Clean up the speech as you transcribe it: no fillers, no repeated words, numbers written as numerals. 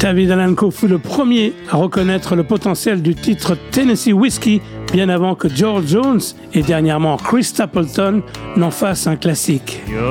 David Allan Coe fut le premier à reconnaître le potentiel du titre Tennessee Whiskey bien avant que George Jones et dernièrement Chris Stapleton n'en fassent un classique.